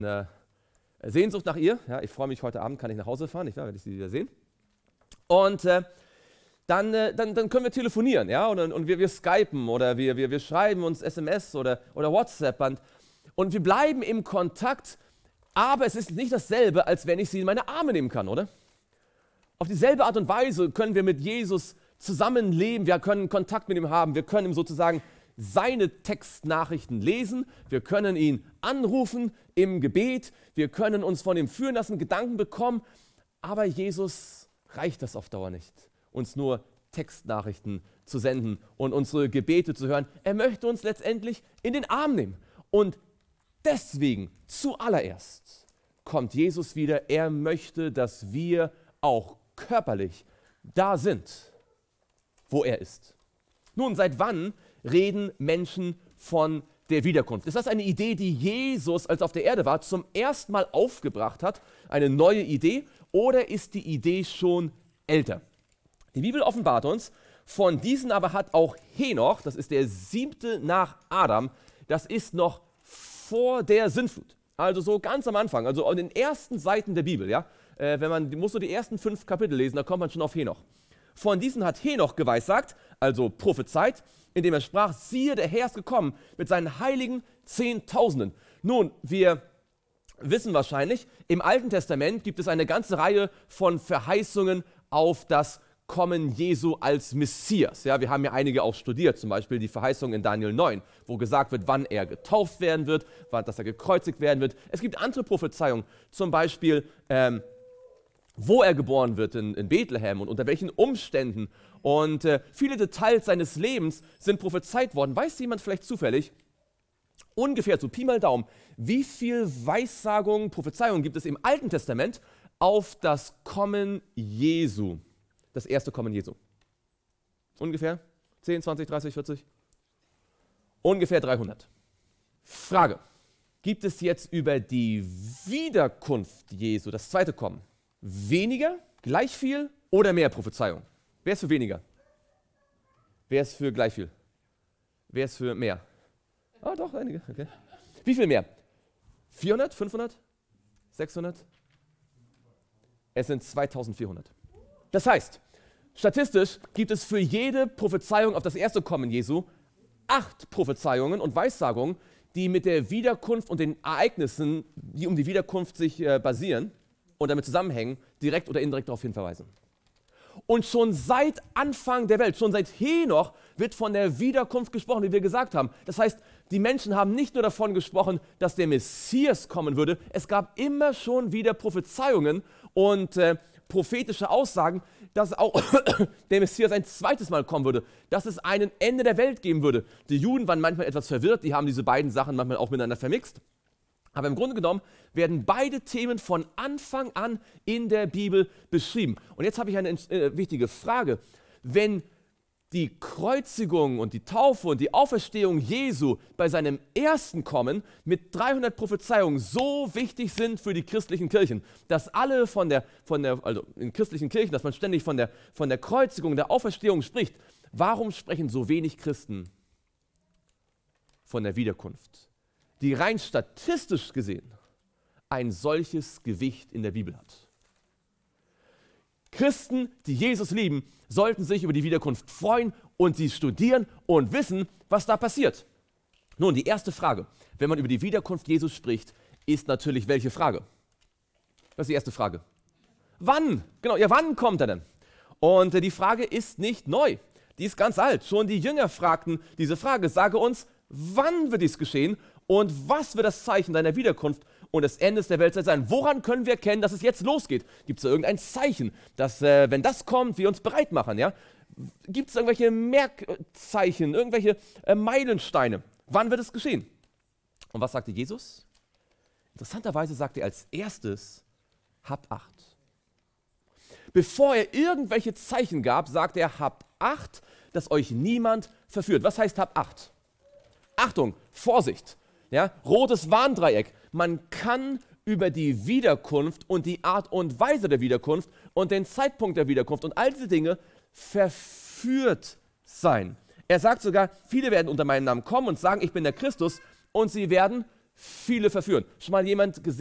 eine Sehnsucht nach ihr. Ja, ich freue mich, heute Abend kann ich nach Hause fahren, nicht wahr, werde ich sie wieder sehen. Und dann können wir telefonieren, ja, und wir skypen oder wir schreiben uns SMS oder WhatsApp und wir bleiben im Kontakt, aber es ist nicht dasselbe, als wenn ich sie in meine Arme nehmen kann, oder? Auf dieselbe Art und Weise können wir mit Jesus zusammenleben, wir können Kontakt mit ihm haben, wir können ihm sozusagen seine Textnachrichten lesen, wir können ihn anrufen im Gebet, wir können uns von ihm führen lassen, Gedanken bekommen, aber Jesus reicht das auf Dauer nicht, uns nur Textnachrichten zu senden und unsere Gebete zu hören. Er möchte uns letztendlich in den Arm nehmen. Und deswegen zuallererst kommt Jesus wieder. Er möchte, dass wir auch körperlich da sind, wo er ist. Nun, seit wann reden Menschen von der Wiederkunft? Ist das eine Idee, die Jesus, als er auf der Erde war, zum ersten Mal aufgebracht hat? Eine neue Idee? Oder ist die Idee schon älter? Die Bibel offenbart uns, von diesen aber hat auch Henoch, das ist der 7. nach Adam, das ist noch vor der Sintflut. Also so ganz am Anfang, also an den ersten Seiten der Bibel, ja. Muss so die ersten 5 Kapitel lesen, da kommt man schon auf Henoch. Von diesen hat Henoch geweissagt, also prophezeit, indem er sprach, siehe, der Herr ist gekommen mit seinen heiligen Zehntausenden. Nun, wir wissen wahrscheinlich, im Alten Testament gibt es eine ganze Reihe von Verheißungen auf das Kommen Jesu als Messias. Ja, wir haben ja einige auch studiert, zum Beispiel die Verheißung in Daniel 9, wo gesagt wird, wann er getauft werden wird, dass er gekreuzigt werden wird. Es gibt andere Prophezeiungen, zum Beispiel, wo er geboren wird in Bethlehem und unter welchen Umständen. Und viele Details seines Lebens sind prophezeit worden. Weiß jemand vielleicht zufällig, ungefähr so Pi mal Daumen, wie viel Weissagungen, Prophezeiungen gibt es im Alten Testament auf das Kommen Jesu? Das erste Kommen Jesu. Ungefähr 10, 20, 30, 40? Ungefähr 300. Frage, gibt es jetzt über die Wiederkunft Jesu, das zweite Kommen, weniger, gleich viel oder mehr Prophezeiung? Wer ist für weniger? Wer ist für gleich viel? Wer ist für mehr? Ah, doch, einige. Okay. Wie viel mehr? 400, 500, 600? Es sind 2400. Das heißt, statistisch gibt es für jede Prophezeiung auf das erste Kommen Jesu 8 Prophezeiungen und Weissagungen, die mit der Wiederkunft und den Ereignissen, die um die Wiederkunft sich basieren und damit zusammenhängen, direkt oder indirekt darauf hinverweisen. Und schon seit Anfang der Welt, schon seit Henoch, wird von der Wiederkunft gesprochen, wie wir gesagt haben. Das heißt, die Menschen haben nicht nur davon gesprochen, dass der Messias kommen würde, es gab immer schon wieder Prophezeiungen und prophetische Aussagen, dass auch der Messias ein zweites Mal kommen würde, dass es ein Ende der Welt geben würde. Die Juden waren manchmal etwas verwirrt, die haben diese beiden Sachen manchmal auch miteinander vermixt. Aber im Grunde genommen werden beide Themen von Anfang an in der Bibel beschrieben. Und jetzt habe ich eine wichtige Frage. Wenn die Kreuzigung und die Taufe und die Auferstehung Jesu bei seinem ersten Kommen mit 300 Prophezeiungen so wichtig sind für die christlichen Kirchen, dass alle also in christlichen Kirchen, dass man ständig von der Kreuzigung, der Auferstehung spricht, warum sprechen so wenig Christen von der Wiederkunft, die rein statistisch gesehen ein solches Gewicht in der Bibel hat? Christen, die Jesus lieben, sollten sich über die Wiederkunft freuen und sie studieren und wissen, was da passiert. Nun, die erste Frage, wenn man über die Wiederkunft Jesus spricht, ist natürlich welche Frage? Das ist die erste Frage. Wann? Genau, ja, wann kommt er denn? Und die Frage ist nicht neu, die ist ganz alt. Schon die Jünger fragten diese Frage, sage uns, wann wird dies geschehen und was wird das Zeichen deiner Wiederkunft und des Endes der Weltzeit sein? Woran können wir erkennen, dass es jetzt losgeht? Gibt es da irgendein Zeichen, dass, wenn das kommt, wir uns bereit machen? Ja? Gibt es irgendwelche Merkzeichen, irgendwelche Meilensteine? Wann wird es geschehen? Und was sagte Jesus? Interessanterweise sagte er als erstes, habt Acht. Bevor er irgendwelche Zeichen gab, sagte er, habt Acht, dass euch niemand verführt. Was heißt habt Acht? Achtung, Vorsicht. Ja, rotes Warndreieck. Man kann über die Wiederkunft und die Art und Weise der Wiederkunft und den Zeitpunkt der Wiederkunft und all diese Dinge verführt sein. Er sagt sogar, viele werden unter meinem Namen kommen und sagen, ich bin der Christus, und sie werden viele verführen. Schon mal jemand gesehen?